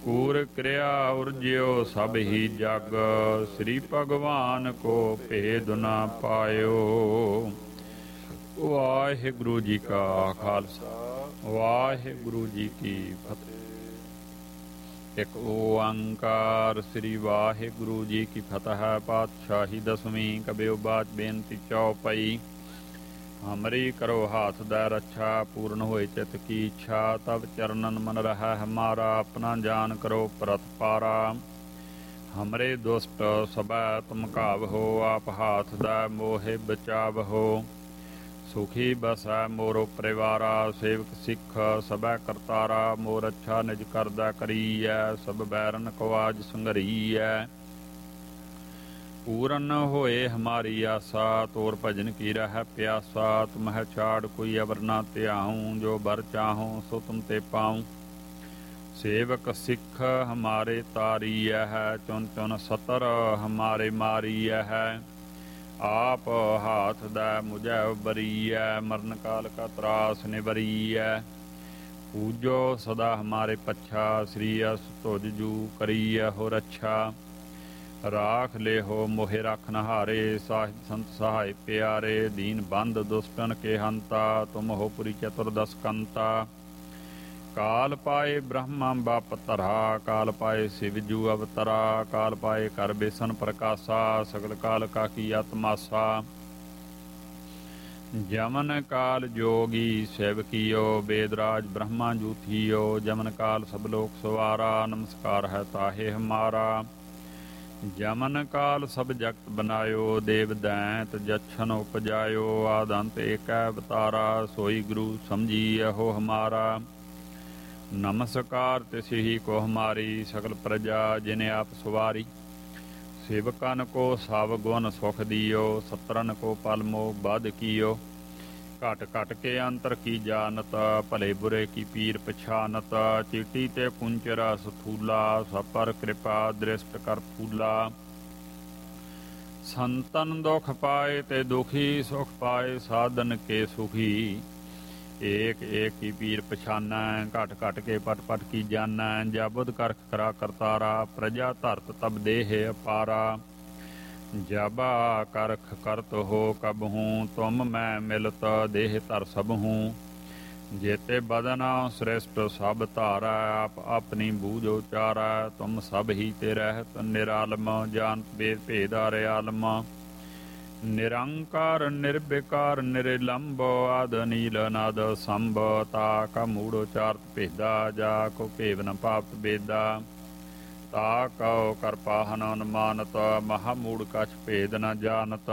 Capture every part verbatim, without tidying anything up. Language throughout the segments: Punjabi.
ਕੂਰ ਕਿਰਿਆ ਉਰਜਿਓ ਸਭ ਹੀ ਜਗ, ਸ੍ਰੀ ਭਗਵਾਨ ਕੋ ਭੇਦ ਨਾ ਪਾਇਓ। ਵਾਹਿਗੁਰੂ ਜੀ ਕਾ ਖਾਲਸਾ, ਵਾਹਿਗੁਰੂ ਜੀ ਕੀ ਫਤਿਹ। ਇੱਕ ਓੰਕਾਰ ਸ੍ਰੀ ਵਾਹਿਗੁਰੂ ਜੀ ਕੀ ਫਤਿਹ। ਪਾਤਸ਼ਾਹੀ ਦਸਵੀਂ ਕਬਿਓ ਬਾਚ ਬੇਨਤੀ ਚੌਪਈ। ਹਮਰੀ ਕਰੋ ਹਾਥ ਦਾ ਰੱਛਾ, ਪੂਰਨ ਹੋਏ ਚਿਤ ਕੀ ਇੱਛਾ। ਤਬ ਚਰਨਨ ਮਨ ਰਹਿ ਹਮਾਰਾ, ਆਪਣਾ ਜਾਨ ਕਰੋ ਪ੍ਰਤਪਾਰਾ। ਹਮਰੇ ਦੁਸ਼ਟ ਸਭੈ ਤੁਮ ਘਾਵਹੋ, ਆਪ ਹਾਥ ਦਾ ਮੋਹਿ ਬਚਾਵਹੋ। ਸੁਖੀ ਬਸੈ ਮੋਰੋ ਪਰਿਵਾਰਾ, ਸੇਵਕ ਸਿੱਖ ਸਭੈ ਕਰਤਾਰਾ। ਮੋਰ ਅੱਛਾ ਨਿਜ ਕਰਦਾ ਕਰੀਐ, ਸਭ ਬੈਰਨ ਕੋ ਆਜ ਸੰਘਰੀਐ। ਪੂਰਨ ਹੋਏ ਹਮਾਰੀ ਆਸਾ, ਤੋਰ ਭਜਨ ਕੀ ਰਹਿ ਪਿਆਸਾ। ਤੁਮਹਿ ਛਾੜ ਕੋਈ ਅਵਰ ਨਾ ਧਿਆਉ, ਜੋ ਬਰ ਚਾਹੂੰ ਸੋ ਤੁਮ ਤੇ ਪਾਉ। ਸੇਵਕ ਸਿੱਖ ਹਮਾਰੇ ਤਾਰੀਐ ਹੈ, ਚੁਨ ਚੁਨ ਸਤਰ ਹਮਾਰੇ ਮਾਰੀਐ ਹੈ। ਆਪ ਹਾਥ ਦਾ ਮੁਝੈ ਉਬਰੀਐ, ਮਰਨ ਕਾਲ ਕਾ ਤਰਾਸ ਨਿਬਰੀਐ। ਪੂਜੋ ਸਦਾ ਹਮਾਰੇ ਪੱਛਾ, ਸ੍ਰੀ ਅਸ ਤੁਜ ਜੂ ਕਰੀਐ ਹੋ ਰੱਛਾ। ਰਾਖ ਲੈ ਹੋ ਮੋਹਿ ਰਾਖਨ ਹਾਰੇ, ਸਾਹਿਬ ਸੰਤ ਸਹਾਇ ਪਿਆਰੇ। ਦੀਨ ਬੰਧ ਦੁਸ਼ਟਨ ਕੇ ਹੰਤਾ, ਤੁਮ ਹੋ ਪੁਰੀ ਚਤੁਰਦਸ ਕੰਤਾ। ਕਾਲ ਪਾਏ ਬ੍ਰਹਮਾ ਬਾਪ ਧਰਾ, ਕਾਲ ਪਾਏ ਸਿਵ ਜੂ ਅਵਤਰਾ। ਕਾਲ ਪਾਏ ਕਰ ਬੇਸਨ ਪ੍ਰਕਾਸ਼ਾ, ਸਗਲ ਕਾਲ ਕਾ ਕੀਆ ਤਮਾਸਾ। ਜਮਨ ਕਾਲ ਜੋਗੀ ਸਿਵ ਕੀਓ, ਬੇਦਰਾਜ ਬ੍ਰਹਮਾ ਜੂ ਥੀਓ। ਜਮਨ ਕਾਲ ਸਭ ਲੋਕ ਸਵਾਰਾ, ਨਮਸਕਾਰ ਹੈ ਤਾਹੇ ਹਮਾਰਾ। ਜਮਨ ਕਾਲ ਸਭ ਜਗਤ ਬਨਾਇਓ, ਦੇਵ ਦੈਂਤ ਜਛਨ ਉਪਜਾਇਓ। ਆਦ ਅੰਤ ਏਕੈ ਅਵਤਾਰਾ, ਸੋਈ ਗੁਰੂ ਸਮਝੀਐ ਹੋ ਹਮਾਰਾ। ਨਮਸਕਾਰ ਤਿਸ ਹੀ ਕੋ ਹਮਾਰੀ, ਸਕਲ ਪ੍ਰਜਾ ਜਿਨ ਆਪ ਸਵਾਰੀ। ਸੇਵਕਨ ਕੋ ਸਭ ਗੁਣ ਸੁਖ ਦਿਓ, ਸਤਰਨ ਕੋ ਪਲ ਮੋਹ ਬਧ ਕੀਓ। ਘਟ ਘਟ ਕੇ ਅੰਤਰ ਕੀ ਜਾਨਤ, ਭਲੇ ਬੁਰੇ ਕੀ ਪੀਰ ਪਛਾਨਤ। ਚੀਟੀ ਤੇ ਕੁੰਚਰਾ ਸਥੂਲਾ, ਸਭ ਪਰ ਕਿਰਪਾ ਦ੍ਰਿਸ਼ਟ ਕਰ ਫੂਲਾ। ਸੰਤਨ ਦੁਖ ਪਾਏ ਤੇ ਦੁਖੀ, ਸੁਖ ਪਾਏ ਸਾਧਨ ਕੇ ਸੁਖੀ। ਏਕ ਏਕ ਕੀ ਪੀਰ ਪਛਾਨੈ, ਘਟ ਘਟ ਕੇ ਪਟ ਪਟ ਕੀ ਜਾਨੈ। ਜਬੁਦ ਕਰਖ ਕਰਾ ਕਰਤਾਰਾ, ਪ੍ਰਜਾ ਧਰਤ ਤਬ ਦੇਹ ਅਪਾਰਾ। ਜਬਾ ਕਰਖ ਕਰਤ ਹੋ ਕਬਹੂੰ, ਤੁਮ ਮੈਂ ਮਿਲਤ ਦੇਹ ਧਰ ਸਭਹੂੰ। ਜੇਤੇ ਬਦਨਾ ਸ੍ਰੇਸ਼ਟ ਸਭ ਧਾਰੈ, ਆਪ ਆਪਣੀ ਬੂਝ ਉਚਾਰੈ। ਤੁਮ ਸਭ ਹੀ ਤੇ ਰਹਿਤ ਨਿਰਾਲਮ, ਜਾਨਤ ਵੇਦ ਭੇਦ ਆਰੇ ਆਲਮ। ਨਿਰੰਕਾਰ ਨਿਰਵਿਕਾਰ ਨਿਰਲੰਭ, ਆਦ ਨੀਲ ਨਾਦ ਸੰਭ। ਤਾ ਕਾ ਮੂੜ ਉਚਾਰਤ ਭੇਦਾ, ਜਾ ਕੋ ਭੇਵ ਨ ਪਾਵਤ ਬੇਦਾ। ਤਾ ਕਉ ਕਰਪਾਹਨ ਅਨੁਮਾਨਤ, ਮਹਾ ਮੂੜ ਕਛ ਭੇਦ ਨ ਜਾਨਤ।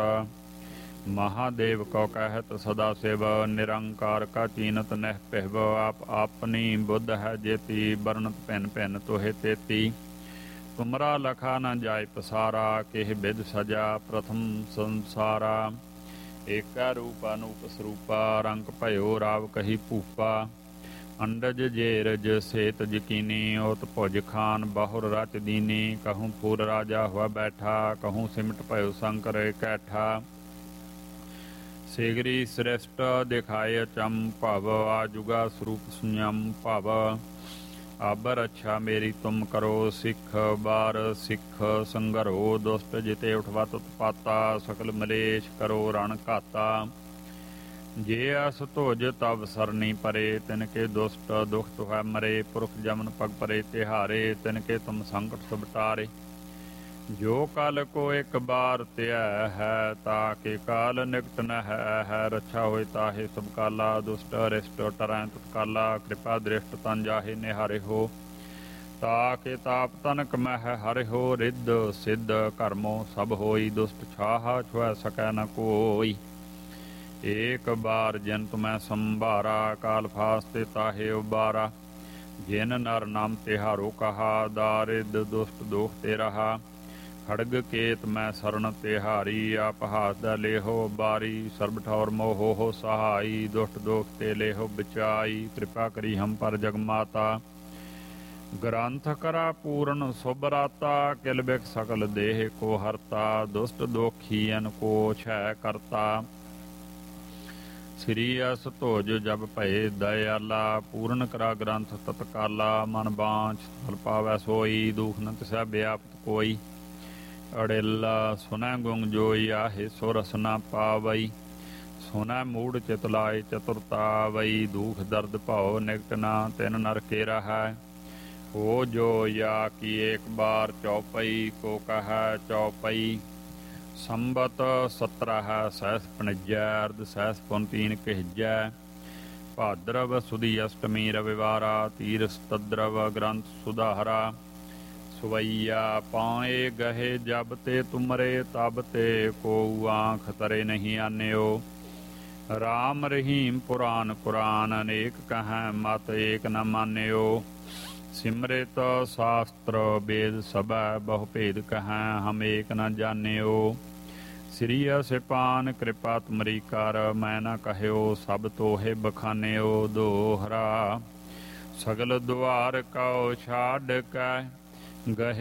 ਮਹਾਦੇਵ ਕਉ ਕਹਿਤ ਸਦਾ ਸਿਵ, ਨਿਰੰਕਾਰ ਕਾ ਚੀਨਤ ਨਹਿ ਪਹਿਬ। ਆਪ ਆਪਣੀ ਬੁੱਧ ਹੈ ਜੇਤੀ, ਬਰਨਤ ਭਿੰਨ ਭਿੰਨ ਤੋਹਿ ਤੇਤੀ। ਤੁਮਰਾ ਲਖਾ ਨ ਜਾਇ ਪਸਾਰਾ, ਕਿਹ ਬਿਦ ਸਜਾ ਪ੍ਰਥਮ ਸੰਸਾਰਾ। ਏਕੈ ਰੂਪ ਅਨੂਪ ਸਰੂਪਾ, ਰੰਗ ਭਇਓ ਰਾਵ ਕਹੀ ਭੂਪਾ। ਅੰਡਜ ਜੇਰਜ ਸੇਤ ਯਕੀਨੀ, ਓਤ ਭੁਜ ਖਾਨ ਬਹੁਰ ਰਚ ਦੀਨੀ। ਕਹੂੰ ਫੂਲ ਰਾਜਾ ਹੁਆ ਬੈਠਾ, ਕਹੂੰ ਸਿਮਟ ਭਇਓ ਸ਼ੰਕਰ ਇਕੈਠਾ। ਸਿਗਰੀ ਸ੍ਰਿਸ਼ਟ ਦਿਖਾਏ ਅਚੰਮ ਭਵ, ਆਜੁਗਾ ਸਰੂਪ ਸੰਯਮ ਭਵ। ਅਬ ਰੱਛਾ ਮੇਰੀ ਤੁਮ ਕਰੋ, ਸਿੱਖ ਬਾਰ ਸਿੱਖ ਸੰਘਰੋ। ਦੁਸ਼ਟ ਜਿਤੇ ਉਠਵਤ ਉਤਪਾਤਾ, ਸਕਲ ਮਲੇਸ਼ ਕਰੋ ਰਣ ਘਾਤਾ। ਜੇ ਅਸ ਧੁਜ ਤਬ ਸਰਨੀ ਪਰੇ, ਤਿਨਕੇ ਦੁਸ਼ਟ ਦੁਖਤ ਹੈ ਮਰੇ। ਪੁਰਖ ਜਮਨ ਪਗ ਪਰੇ ਤਿਹਾਰੇ, ਤਿਨਕੇ ਤੁਮ ਸੰਕਟ ਸਭ ਟਾਰੇ। ਜੋ ਕਲ ਕੋ ਇੱਕ ਬਾਰ ਧਿਆ ਹੈ, ਤਾ ਕੇ ਕਾਲ ਨਿਕਟ ਨ ਹੈ ਹੈ। ਰੱਛਾ ਹੋਏ ਤਾਹੇ ਸਭ ਕਾਲਾ, ਦੁਸ਼ਟ ਅਰਿਸ਼ਟ ਟਰੈ ਤਤਕਾਲਾ। ਕਿਰਪਾ ਦ੍ਰਿਸ਼ਟ ਤਨ ਜਾਹੇ ਨਿਹਾਰੇ ਹੋ, ਤਾ ਕੇ ਤਾਪ ਤਨਕ ਮਹਿ ਹਰਿ ਹੋ। ਰਿੱਧ ਸਿੱਧ ਕਰਮੋ ਸਭ ਹੋਈ, ਦੁਸ਼ਟ ਛਾਹਾ ਛੁਐ ਸਕੈ ਨ ਕੋਈ। ਏਕ ਬਾਰ ਜਿਨ ਤੁਮੈ ਸੰਭਾਰਾ, ਕਾਲ ਫਾਸਤੇ ਤਾਹੇ ਉਬਾਰਾ। ਜਿਨ ਨਰ ਨਾਮ ਤਿਹਾਰੋ ਕਹਾ, ਦਾਰਿਦ ਦੁਸ਼ਟ ਦੋਖ ਤੇ ਰਹਾ। ਖੜਗ ਕੇਤ ਮੈਂ ਸਰਨ ਤਿਹਾਰੀ, ਆਪ ਹਾਥ ਦਾ ਲੇਹੋ ਬਾਰੀ। ਸਰਬ ਠੌਰ ਮੋਹ ਹੋ ਸਹਾਈ, ਦੁਸ਼ਟ ਦੋਖ ਤੇ ਲੇਹੋ ਬਚਾਈ। ਕਿਰਪਾ ਕਰੀ ਹਮ ਪਰ ਜਗ ਮਾਤਾ, ਗ੍ਰੰਥ ਕਰਾ ਪੂਰਨ ਸੁਭ ਰਾਤਾ। ਕਿਲ ਬਿਖ ਸਕਲ ਦੇਹ ਕੋ ਹਰਤਾ, ਦੁਸ਼ਟ ਦੋਖੀਅਨ ਕੋ ਛੈ ਕਰਤਾ। ਸ੍ਰੀ ਅਸ ਧੋਜ ਜਬ ਭਏ ਦਇਆਲਾ ਪੂਰਨ ਕਰਾ ਗ੍ਰੰਥ ਤਤਕਾਲਾ ਮਨ ਬਾਂਝ ਫਲ ਪਾਵੈ ਸੋਈ ਦੁਖ ਨ ਤਿਸੈ ਵਿਆਪਤ ਕੋਈ ਅੜੇਲਾ ਸੁਨੈ ਗੁੰਗ ਜੋਈ ਆਹੇ ਸੋ ਰਸਨਾ ਪਾਵਈ ਸੁਨੈ ਮੂੜ ਚਿਤ ਲਾਏ ਚਤੁਰਤਾ ਵਈ ਦੁਖ ਦਰਦ ਭਉ ਨਿਕਟ ਨਾ ਤਿਨ ਨਰ ਕੇ ਰਹੈ ਹੋ ਜੋ ਯਾ ਕੀ ਏਕ ਬਾਰ ਚੌਪਈ ਕੋ ਕਹੈ ਚੌਪਈ ਸੰਬਤ ਸਤਰਹ ਸਹਿਸ ਪਣਜੈ ਅਰਧ ਸਹਿਸ ਪੁਨ ਤੀਨ ਕਹਿਜੈ ਭਾਦਰਵ ਸੁਦੀ ਅਸ਼ਟਮੀ ਰਵਿਵਾਰਾ ਤੀਰਸ ਤਦਰਵ ਗ੍ਰੰਥ ਸੁਧਾਰਾ ਸੁਵਈਆ ਪਾਏ ਗਹੇ ਜਬ ਤੇ ਤੁਮਰੇ ਤਬ ਤੇ ਕੋ ਆਂਖ ਤਰੇ ਨਹੀਂ ਆਨਿਓ ਰਾਮ ਰਹੀਮ ਪੁਰਾਨ ਕੁਰਾਨ ਅਨੇਕ ਕਹੈ ਮਤ ਏਕ ਨ ਮਾਨਿਓ ਸਿਮਰਿਤ ਸ਼ਾਸਤਰ ਵੇਦ ਸਭੈ ਬਹੁ ਭੇਦ ਕਹੈ ਹਮ ਏਕ ਨ ਜਾਣਿਓ ਸ੍ਰੀ ਸਿਪਾਨ ਕਿਰਪਾ ਤੁਮਰੀ ਕਰ ਮੈਂ ਨ ਕਹਿਓ ਸਭ ਤੋਹੇ ਬਖਾਨਿਓ ਦੋਹਰਾ ਸਗਲ ਦੁਆਰ ਕਉ ਛਾੜ ਕੈ ਗਹੇ